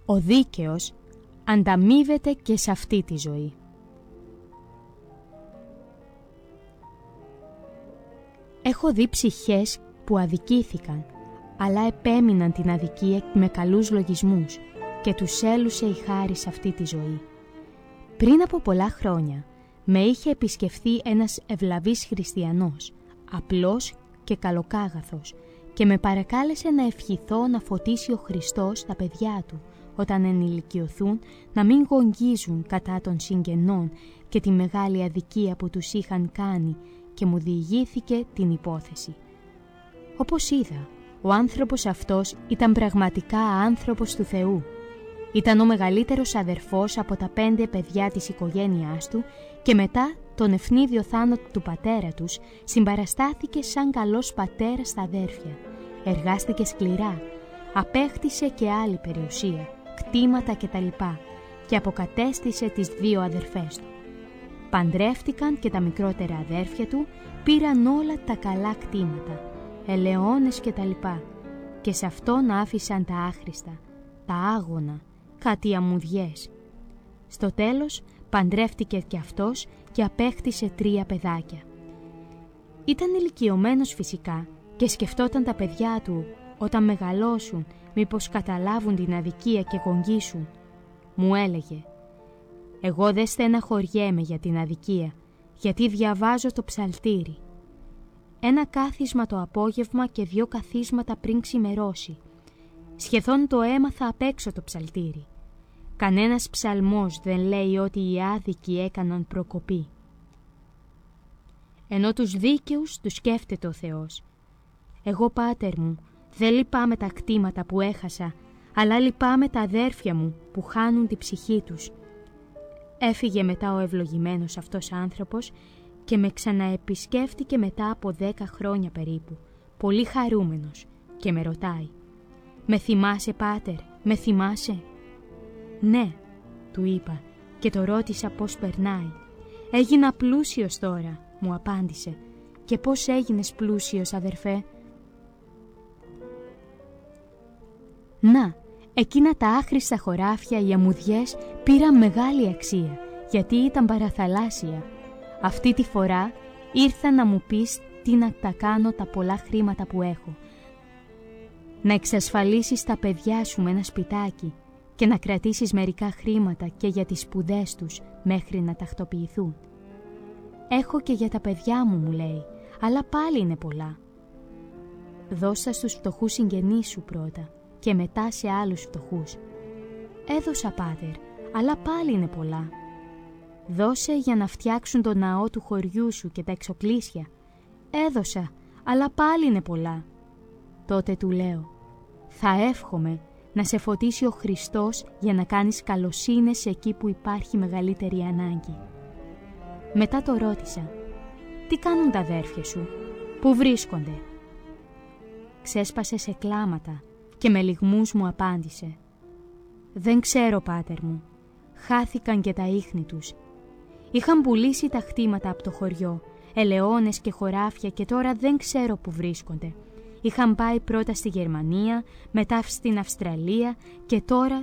Ο δίκαιος ανταμείβεται και σε αυτή τη ζωή. Έχω δει ψυχές που αδικήθηκαν, αλλά επέμειναν την αδικία με καλούς λογισμούς και τους έλουσε η χάρη σε αυτή τη ζωή. Πριν από πολλά χρόνια με είχε επισκεφθεί ένας ευλαβής χριστιανός, απλός και καλοκάγαθος, και με παρακάλεσε να ευχηθώ να φωτίσει ο Χριστός τα παιδιά του όταν ενηλικιωθούν, να μην γογγίζουν κατά των συγγενών και τη μεγάλη αδικία που τους είχαν κάνει, και μου διηγήθηκε την υπόθεση. Όπως είδα, ο άνθρωπος αυτός ήταν πραγματικά άνθρωπος του Θεού. Ήταν ο μεγαλύτερος αδερφός από τα 5 παιδιά της οικογένειάς του και μετά τον ευνίδιο θάνατο του πατέρα τους συμπαραστάθηκε σαν καλός πατέρας στα αδέρφια. Εργάστηκε σκληρά, απέκτησε και άλλη περιουσία, κτήματα κτλ. Και αποκατέστησε τις 2 αδερφές του. Παντρεύτηκαν και τα μικρότερα αδέρφια του, πήραν όλα τα καλά κτήματα, ελαιώνες κτλ. Και σε αυτόν άφησαν τα άχρηστα, τα άγωνα, κάτι αμμουδιές. Στο τέλος παντρεύτηκε και αυτός και απέκτησε 3 παιδάκια. Ήταν ηλικιωμένος φυσικά και σκεφτόταν τα παιδιά του όταν μεγαλώσουν μήπως καταλάβουν την αδικία και γογγίσουν. Μου έλεγε: «Εγώ δεν στεναχωριέμαι για την αδικία, γιατί διαβάζω το ψαλτήρι. Ένα κάθισμα το απόγευμα και 2 καθίσματα πριν ξημερώσει. Σχεδόν το έμαθα απ' έξω το ψαλτήρι. Κανένας ψαλμός δεν λέει ότι οι άδικοι έκαναν προκοπή. Ενώ τους δίκαιους τους σκέφτεται ο Θεός. Εγώ, Πάτερ μου, δεν λυπάμαι τα κτήματα που έχασα, αλλά λυπάμαι τα αδέρφια μου που χάνουν τη ψυχή τους». Έφυγε μετά ο ευλογημένος αυτός άνθρωπος και με ξαναεπισκέφτηκε μετά από 10 χρόνια περίπου, πολύ χαρούμενος, και με ρωτάει: «Με θυμάσαι, Πάτερ, με θυμάσαι?» «Ναι», του είπα και το ρώτησα πώς περνάει. «Έγινα πλούσιος τώρα», μου απάντησε. «Και πώς έγινες πλούσιος, αδερφέ?» «Να, εκείνα τα άχρηστα χωράφια, οι αμμουδιές, πήραν μεγάλη αξία, γιατί ήταν παραθαλάσσια. Αυτή τη φορά ήρθα να μου πεις τι να τα κάνω τα πολλά χρήματα που έχω. Να εξασφαλίσεις τα παιδιά σου με ένα σπιτάκι και να κρατήσεις μερικά χρήματα και για τις σπουδές τους μέχρι να τακτοποιηθούν. Έχω και για τα παιδιά μου», μου λέει, «αλλά πάλι είναι πολλά». «Δώσα στους φτωχούς συγγενείς σου πρώτα και μετά σε άλλους φτωχούς». «Έδωσα, Πάτερ, αλλά πάλι είναι πολλά». «Δώσε για να φτιάξουν το ναό του χωριού σου και τα εξοκλήσια». «Έδωσα, αλλά πάλι είναι πολλά». Τότε του λέω: «Θα εύχομαι να σε φωτίσει ο Χριστός για να κάνεις καλοσύνες εκεί που υπάρχει μεγαλύτερη ανάγκη». Μετά το ρώτησα: «Τι κάνουν τα αδέρφια σου, πού βρίσκονται?» Ξέσπασε σε κλάματα και με λυγμούς μου απάντησε: «Δεν ξέρω, Πάτερ μου, χάθηκαν και τα ίχνη τους. Είχαν πουλήσει τα κτήματα από το χωριό, ελαιώνες και χωράφια, και τώρα δεν ξέρω που βρίσκονται. Είχαν πάει πρώτα στη Γερμανία, μετά στην Αυστραλία και τώρα